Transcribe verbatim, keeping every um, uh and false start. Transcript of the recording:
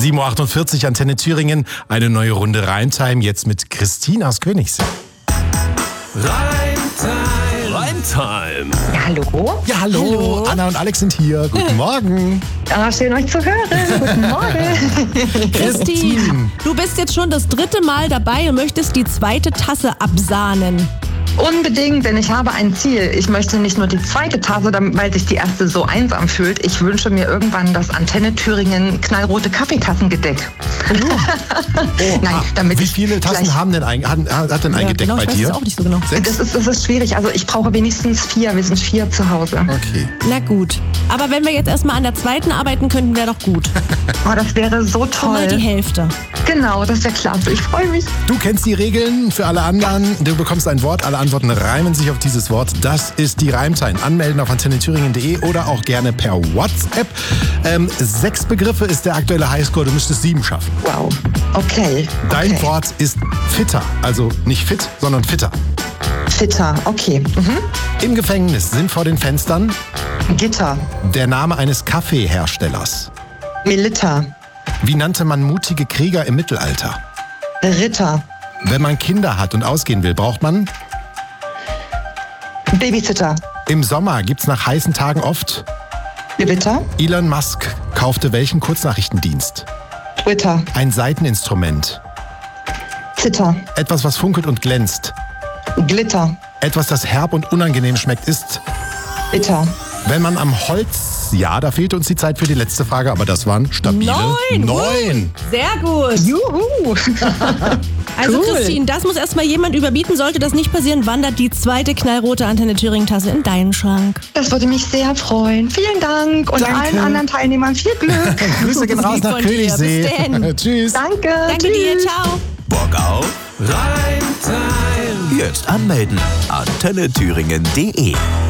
sieben Uhr achtundvierzig, Antenne Thüringen. Eine neue Runde Reimtime, jetzt mit Christine aus Königssee. Reimtime. Reimtime. Ja, hallo? Ja, hallo. hallo. Anna und Alex sind hier. Guten Morgen. Ah, schön, euch zu hören. Guten Morgen. Christine, du bist jetzt schon das dritte Mal dabei und möchtest die zweite Tasse absahnen. Unbedingt, denn ich habe ein Ziel. Ich möchte nicht nur die zweite Tasse, weil sich die erste so einsam fühlt. Ich wünsche mir irgendwann das Antenne Thüringen knallrote Kaffeetassengedeck. Oh. Oh, Nein, damit wie viele Tassen haben denn ein, hat, hat denn ein Ja, Gedeck genau, bei ich weiß dir? es auch nicht so genau. Sechs? Das ist, das ist schwierig. Also ich brauche wenigstens vier. Wir sind vier zu Hause. Okay. Na gut, aber wenn wir jetzt erstmal an der zweiten arbeiten könnten, wäre doch gut. Oh, das wäre so Schon mal die toll. Hälfte. Genau, das wäre klasse. Ich freue mich. Du kennst die Regeln für alle anderen. Du bekommst ein Wort, alle Antworten reimen sich auf dieses Wort. Das ist die Reimtime. Anmelden auf antenne thüringen punkt de oder auch gerne per WhatsApp. Ähm, sechs Begriffe ist der aktuelle Highscore. Du müsstest sieben schaffen. Wow. Okay. Dein okay. Wort ist fitter. Also nicht fit, sondern fitter. Fitter. Okay. Mhm. Im Gefängnis sind vor den Fenstern Gitter. der Name eines Kaffeeherstellers. Melitta. Wie nannte man mutige Krieger im Mittelalter? Ritter. Wenn man Kinder hat und ausgehen will, braucht man? Babysitter. Im Sommer gibt's nach heißen Tagen oft? Gewitter. Elon Musk kaufte welchen Kurznachrichtendienst? Twitter. Ein Saiteninstrument. Zitter. Etwas, was funkelt und glänzt. Glitter. Etwas, das herb und unangenehm schmeckt, ist, Bitter. wenn man am Holz... Ja, da fehlte uns die Zeit für die letzte Frage, aber das waren stabile Neun. neun. Sehr gut. Juhu. Also Cool. Christine, das muss erstmal jemand überbieten. Sollte das nicht passieren, wandert die zweite knallrote Antenne Thüringen Tasse in deinen Schrank. Das würde mich sehr freuen. Vielen Dank und Danke. allen anderen Teilnehmern viel Glück. Grüße gehen raus Lieb nach von dir. Königssee. Bis denn. Tschüss. Danke. Danke Tschüss. dir, ciao. Bock auf Reimtime. Jetzt anmelden. antenne thüringen punkt de